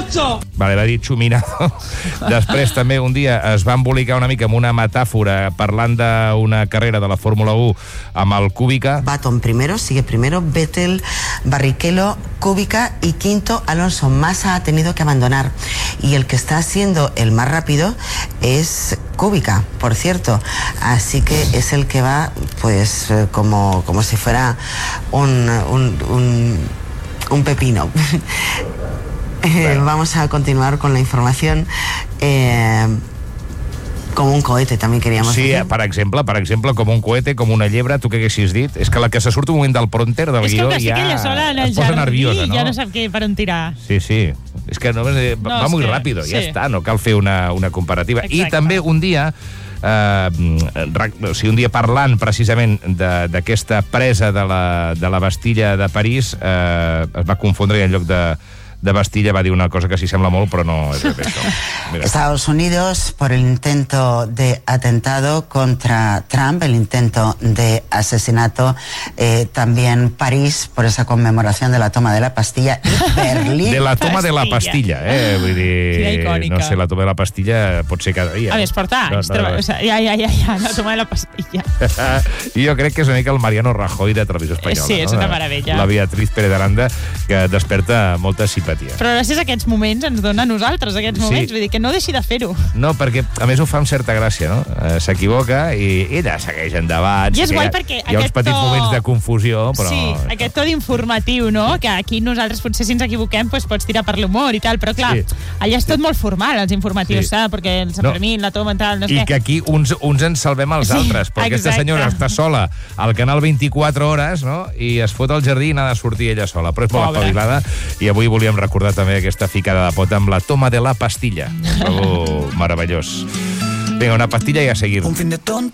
Vale, va dir chuminado. Després també un dia es va embolicar una mica amb una metàfora parlant d'una carrera de la Fórmula 1 amb el Kubica. Baton primero, sigue primero Vettel, Barrichello, Kubica y quinto Alonso. Massa ha tenido que abandonar y el que está siendo el más rápido es Kubica, por cierto. Así que es el que va pues como si fuera un pepino. Vamos a continuar con la información. Com un cohete, també queríamos dir. Sí, per exemple, com un cohete, com una llebre, tu què haguessis dit? És que la que se surt un moment del prompter del guió ja es posa nerviosa, no? Ja no sap per on tirar. Sí. És que va molt ràpid, ja està, no cal fer una comparativa. Exacte. I també un dia un dia parlant precisament d'aquesta presa de la Bastilla de París, es va confondre i en lloc de Bastilla va dir una cosa que sí sembla molt, però no és això. Mira. Estados Unidos por el intento de atentado contra Trump, el intento de asesinato, también París por esa conmemoración de la toma de la Pastilla y Berlín. De la toma de la pastilla, vull dir, no sé, la toma de la pastilla pot ser cada dia. A més, porta anys, la toma de la pastilla. I jo crec que és una mica el Mariano Rajoy de Televisió Espanyola. Sí, és una meravella. La Beatriz Pérez Aranda, que desperta molta simpatia. Però gràcies a aquests moments ens dona a nosaltres aquests moments, vull dir que no deixi de fer-ho. No, perquè a més ho fa amb certa gràcia, no? S'equivoca i ella segueix endavant. I és guai perquè hi ha uns petits moments de confusió, però... Sí, aquest to d'informatiu, no? Que aquí nosaltres potser si ens equivoquem pots tirar per l'humor i tal, però clar, allà és tot molt formal, els informatius, saps? Perquè el Sant Fermín, la toma, tal, no sé què. I que aquí uns ens salvem als altres, però aquesta senyora està sola al canal 24 hores, no? I es fot al jardí i n'ha de sortir ella sola, però és molt espavilada i avui volíem recordar també aquesta ficada de pota amb la toma de la pastilla. Trobo meravellós. Vinga, una pastilla i a seguir.